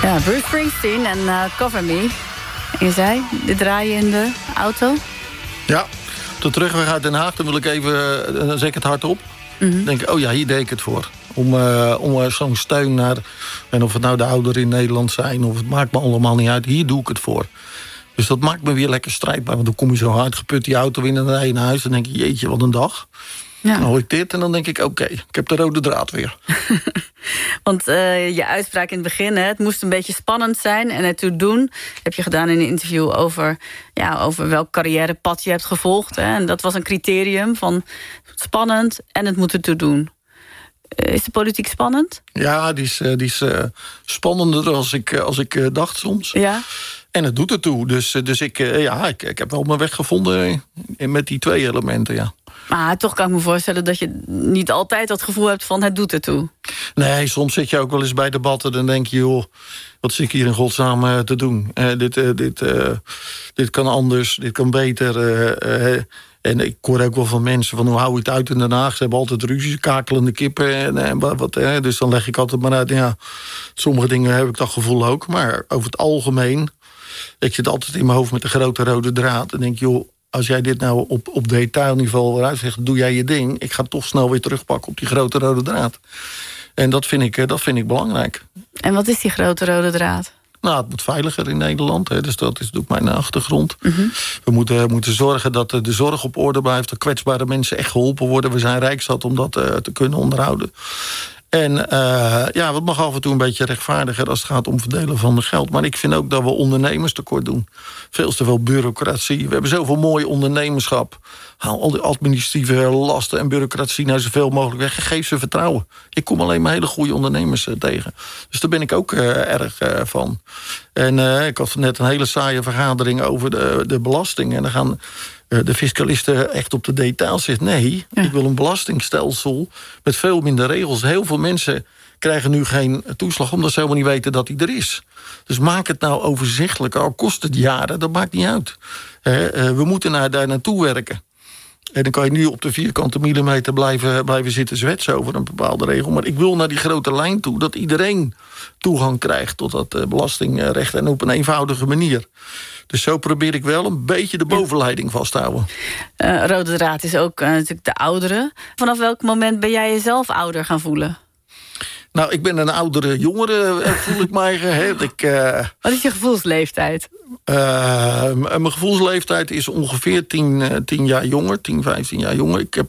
Ja, Bruce Springsteen en Cover Me. En je zei, dit draai je in de auto? Ja, op de terugweg uit Den Haag, dan wil ik even, dan zet ik het hard op. Dan denk ik, oh ja, hier deed ik het voor. Om zo'n steun naar, en of het nou de ouderen in Nederland zijn, of het maakt me allemaal niet uit, hier doe ik het voor. Dus dat maakt me weer lekker strijdbaar, want dan kom je zo hard geput die auto in en dan rij je naar huis, dan denk je, jeetje, wat een dag. Ja. Dan hoor ik dit en dan denk ik, oké, ik heb de rode draad weer. Want je uitspraak in het begin, het moest een beetje spannend zijn. En het toe doen, heb je gedaan in een interview over welk carrièrepad je hebt gevolgd. Hè. En dat was een criterium van spannend en het moet ertoe doen. Is de politiek spannend? Ja, die is spannender als ik dacht soms. Ja. En het doet ertoe. Dus ik heb wel mijn weg gevonden met die twee elementen, ja. Maar toch kan ik me voorstellen dat je niet altijd dat gevoel hebt van het doet ertoe. Nee, soms zit je ook wel eens bij debatten, dan denk je, joh, wat zit ik hier in godsnaam te doen? Dit kan anders, dit kan beter. En ik hoor ook wel van mensen van, hoe hou je het uit in Den Haag? Ze hebben altijd ruzie, kakelende kippen. Dus dan leg ik altijd maar uit, ja, sommige dingen heb ik dat gevoel ook. Maar over het algemeen, ik zit altijd in mijn hoofd met de grote rode draad. En denk, joh, als jij dit nou op detailniveau eruit zegt, doe jij je ding. Ik ga toch snel weer terugpakken op die grote rode draad. En dat vind ik belangrijk. En wat is die grote rode draad? Nou, het moet veiliger in Nederland. Hè, dus dat is ook mijn achtergrond. We moeten zorgen dat de zorg op orde blijft. Dat kwetsbare mensen echt geholpen worden. We zijn rijkstad om dat te kunnen onderhouden. En het mag af en toe een beetje rechtvaardiger als het gaat om verdelen van het geld. Maar ik vind ook dat we ondernemers tekort doen. Veel te veel bureaucratie. We hebben zoveel mooi ondernemerschap. Haal al die administratieve lasten en bureaucratie nou zoveel mogelijk weg. Geef ze vertrouwen. Ik kom alleen maar hele goede ondernemers tegen. Dus daar ben ik ook erg van. En ik had net een hele saaie vergadering over de belasting. En dan gaan de fiscalisten echt op de details zegt, nee, ik wil een belastingstelsel met veel minder regels. Heel veel mensen krijgen nu geen toeslag omdat ze helemaal niet weten dat die er is. Dus maak het nou overzichtelijk. Al kost het jaren, dat maakt niet uit. We moeten daar naartoe werken. En dan kan je nu op de vierkante millimeter blijven zitten zwetsen over een bepaalde regel. Maar ik wil naar die grote lijn toe, dat iedereen toegang krijgt tot dat belastingrecht en op een eenvoudige manier. Dus zo probeer ik wel een beetje de bovenleiding vast te houden. Rode draad is ook natuurlijk de ouderen. Vanaf welk moment ben jij jezelf ouder gaan voelen? Nou, ik ben een oudere jongere, voel ik mij. Wat is je gevoelsleeftijd? Mijn gevoelsleeftijd is ongeveer 10 jaar jonger, 10, 15 jaar jonger. Ik heb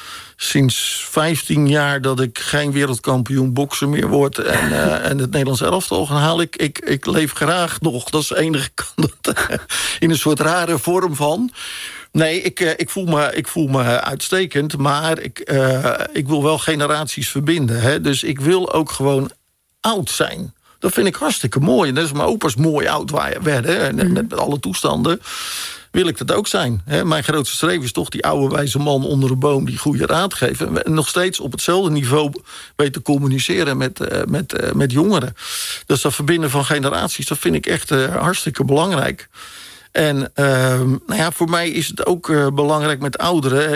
sinds 15 jaar dat ik geen wereldkampioen boksen meer word en het Nederlands elftal gaan halen. Ik leef graag nog, dat is de enige kant, in een soort rare vorm van. Nee, ik voel me uitstekend, maar ik wil wel generaties verbinden. Hè? Dus ik wil ook gewoon oud zijn. Dat vind ik hartstikke mooi. Net als mijn opa's mooi oud werden, hè? Met alle toestanden, wil ik dat ook zijn. Hè? Mijn grootste streven is toch die oude wijze man onder een boom die goede raad geeft. En nog steeds op hetzelfde niveau weten te communiceren met jongeren. Dus dat verbinden van generaties, dat vind ik echt hartstikke belangrijk. En voor mij is het ook belangrijk met ouderen.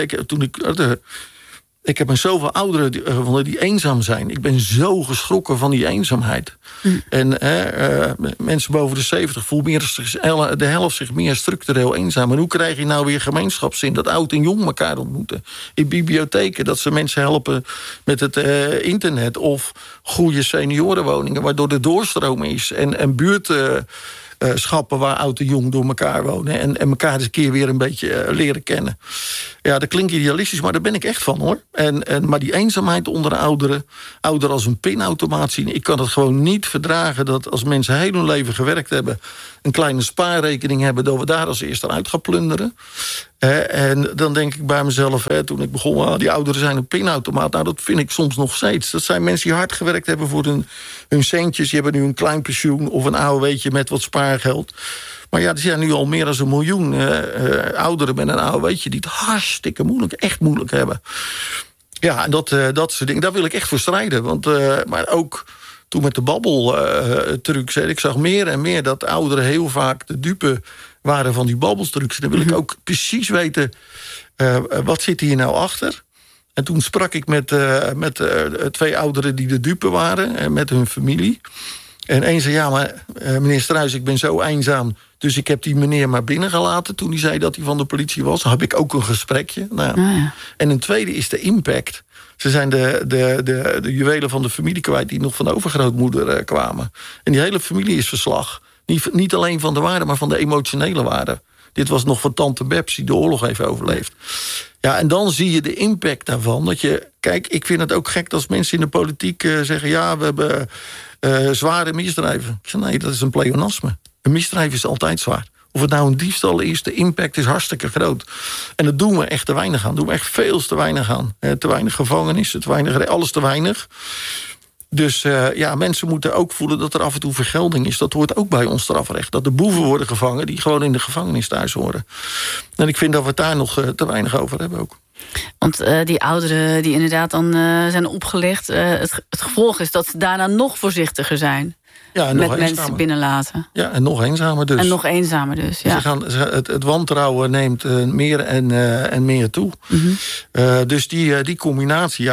Ik heb zoveel ouderen die eenzaam zijn. Ik ben zo geschrokken van die eenzaamheid. En mensen boven de 70 voelen meer de helft zich meer structureel eenzaam. En hoe krijg je nou weer gemeenschapszin? Dat oud en jong elkaar ontmoeten. In bibliotheken, dat ze mensen helpen met het internet. Of goede seniorenwoningen, waardoor de doorstroom is. En buurtschappen waar oud en jong door elkaar wonen. En elkaar eens een keer weer een beetje leren kennen. Ja, dat klinkt idealistisch, maar daar ben ik echt van, hoor. Maar die eenzaamheid onder de ouderen als een pinautomaat zien. Ik kan het gewoon niet verdragen dat als mensen heel hun leven gewerkt hebben, een kleine spaarrekening hebben, dat we daar als eerste uit gaan plunderen. En dan denk ik bij mezelf, toen ik begon, die ouderen zijn een pinautomaat. Nou, dat vind ik soms nog steeds. Dat zijn mensen die hard gewerkt hebben voor hun centjes. Die hebben nu een klein pensioen of een AOW'tje met wat spaargeld. Maar ja, er zijn nu al meer dan 1 miljoen ouderen met een AOW'tje die het hartstikke moeilijk, echt moeilijk hebben. Ja, en dat soort dingen, daar wil ik echt voor strijden. Maar ook toen met de babbeltrucs, ik zag meer en meer dat ouderen heel vaak de dupe waren van die babbeltrucs. Dan wil ik ook precies weten, wat zit hier nou achter? En toen sprak ik met 2 ouderen die de dupe waren, met hun familie. En een zei, ja, maar meneer Struijs, ik ben zo eenzaam. Dus ik heb die meneer maar binnengelaten toen hij zei dat hij van de politie was. Dan heb ik ook een gesprekje. Nou, ja. En een tweede is de impact. Ze zijn de juwelen van de familie kwijt die nog van de overgrootmoeder kwamen. En die hele familie is verslag. Niet alleen van de waarde, maar van de emotionele waarde. Dit was nog van tante Bebs die de oorlog heeft overleefd. Ja, en dan zie je de impact daarvan. Dat je, kijk, ik vind het ook gek als mensen in de politiek zeggen, ja, we hebben zware misdrijven. Ik zeg, nee, dat is een pleonasme. Een misdrijf is altijd zwaar. Of het nou een diefstal is, de impact is hartstikke groot. En dat doen we echt te weinig aan. Doen we echt veel te weinig aan. Te weinig gevangenissen, te weinig, alles te weinig. Dus mensen moeten ook voelen dat er af en toe vergelding is. Dat hoort ook bij ons strafrecht. Dat de boeven worden gevangen die gewoon in de gevangenis thuis horen. En ik vind dat we het daar nog te weinig over hebben ook. Want die ouderen die inderdaad dan zijn opgelicht, het gevolg is dat ze daarna nog voorzichtiger zijn. Ja, en met mensen binnenlaten. Ja, en nog eenzamer dus. En nog eenzamer dus, ja. Het wantrouwen neemt meer en meer toe. Mm-hmm. Dus die combinatie,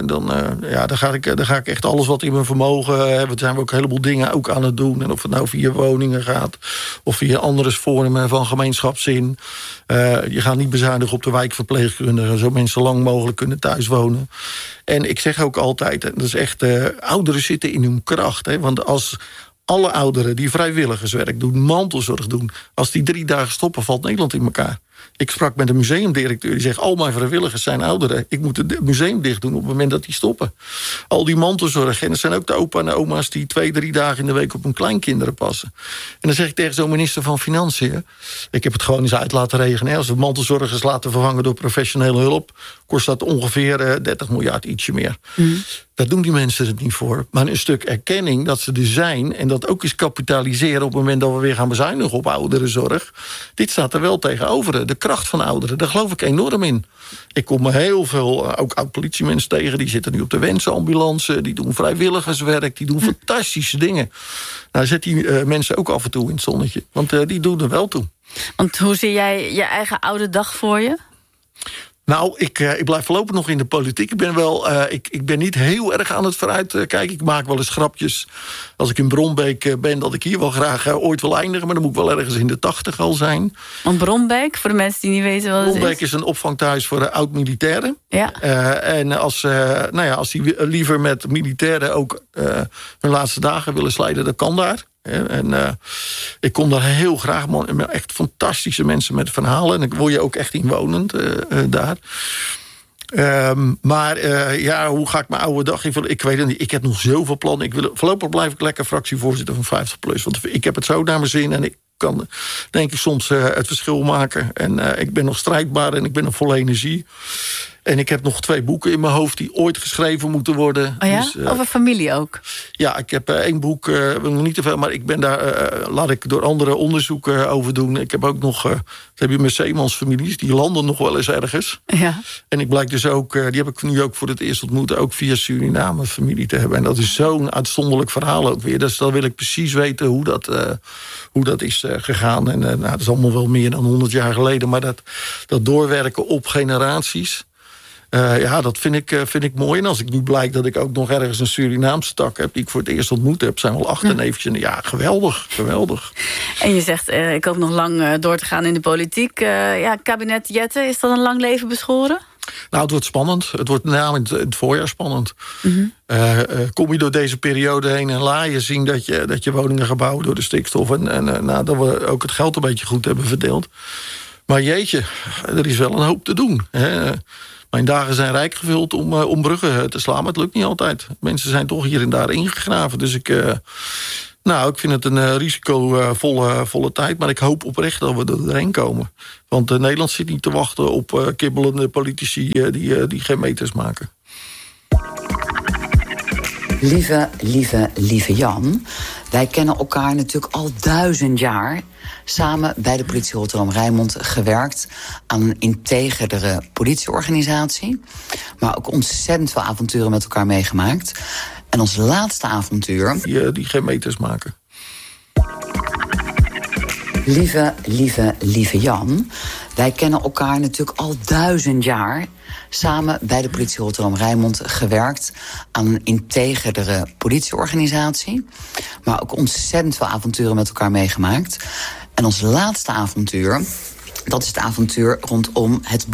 daar ga ik echt alles wat in mijn vermogen hebben. Zijn we ook een heleboel dingen ook aan het doen. En of het nou via woningen gaat, of via andere vormen van gemeenschapszin. Je gaat niet bezuinigen op de wijkverpleegkundigen, zo mensen lang mogelijk kunnen thuis wonen. En ik zeg ook altijd, dat is echt, ouderen zitten in hun kracht. Hè, want als alle ouderen die vrijwilligerswerk doen, mantelzorg doen, als die 3 dagen stoppen, valt Nederland in elkaar. Ik sprak met een museumdirecteur die zegt, al mijn vrijwilligers zijn ouderen. Ik moet het museum dicht doen op het moment dat die stoppen. Al die mantelzorg, en dat zijn ook de opa en de oma's die 2-3 dagen in de week op hun kleinkinderen passen. En dan zeg ik tegen zo'n minister van Financiën, ik heb het gewoon eens uit laten regenen. Als we mantelzorgers laten vervangen door professionele hulp, kost dat ongeveer 30 miljard, ietsje meer. Mm. Daar doen die mensen het niet voor. Maar een stuk erkenning dat ze er zijn en dat ook eens kapitaliseren op het moment dat we weer gaan bezuinigen op ouderenzorg. Dit staat er wel tegenover. De kracht van ouderen, daar geloof ik enorm in. Ik kom me heel veel, ook oud-politiemensen tegen, die zitten nu op de wensenambulance, die doen vrijwilligerswerk, die doen fantastische dingen. Nou, zet die mensen ook af en toe in het zonnetje, want die doen er wel toe. Want hoe zie jij je eigen oude dag voor je? Nou, ik blijf voorlopig nog in de politiek. Ik ben niet heel erg aan het vooruitkijken. Ik maak wel eens grapjes als ik in Brombeek ben, dat ik hier wel graag ooit wil eindigen. Maar dan moet ik wel ergens in de 80 al zijn. Want Brombeek, voor de mensen die niet weten wat het is. Brombeek is een opvangthuis voor oud-militairen. Ja. En als die liever met militairen ook hun laatste dagen willen slijden, dat kan daar. En ik kom daar heel graag, man, echt fantastische mensen met verhalen. En ik word je ook echt inwonend daar. Hoe ga ik mijn oude dag invullen? Ik weet het niet. Ik heb nog zoveel plannen. Voorlopig blijf ik lekker fractievoorzitter van 50PLUS. Want ik heb het zo naar mijn zin en ik kan, denk ik, soms het verschil maken. En ik ben nog strijdbaar en ik ben nog vol energie. En ik heb nog 2 boeken in mijn hoofd die ooit geschreven moeten worden. Oh ja? Dus, over familie ook? Ja, ik heb 1 boek, nog niet te veel, maar ik ben daar, laat ik door andere onderzoeken over doen. Ik heb ook nog, dat heb je met zeemansfamilies, die landen nog wel eens ergens. Ja. En ik blijk dus ook, die heb ik nu ook voor het eerst ontmoet, ook via Suriname familie te hebben. En dat is zo'n uitzonderlijk verhaal ook weer. Dus dan wil ik precies weten hoe dat is gegaan. En dat is allemaal wel meer dan 100 jaar geleden. Maar dat doorwerken op generaties, dat vind ik mooi. En als ik nu blijk dat ik ook nog ergens een Surinaamse tak heb die ik voor het eerst ontmoet heb, zijn wel achterneefjes. Ja, geweldig. En je zegt, ik hoop nog lang door te gaan in de politiek. Kabinet Jette, is dat een lang leven beschoren? Nou, het wordt spannend. Het wordt in het voorjaar spannend. Mm-hmm. Kom je door deze periode heen en laat je zien dat je woningen gebouwd door de stikstof en dat we ook het geld een beetje goed hebben verdeeld. Maar jeetje, er is wel een hoop te doen. Hè. Mijn dagen zijn rijk gevuld om bruggen te slaan, maar het lukt niet altijd. Mensen zijn toch hier en daar ingegraven. Dus ik vind het een risicovolle tijd. Maar ik hoop oprecht dat we er doorheen komen. Want Nederland zit niet te wachten op kibbelende politici die geen meters maken. Lieve Jan, wij kennen elkaar natuurlijk al 1000 jaar. Samen bij de politie Rotterdam-Rijnmond gewerkt aan een integerdere politieorganisatie. Maar ook ontzettend veel avonturen met elkaar meegemaakt. En ons laatste avontuur, die geen meters maken. Lieve Jan, wij kennen elkaar natuurlijk al 1000 jaar. Samen bij de politie Rotterdam-Rijnmond gewerkt aan een integerdere politieorganisatie. Maar ook ontzettend veel avonturen met elkaar meegemaakt. En ons laatste avontuur, dat is het avontuur rondom het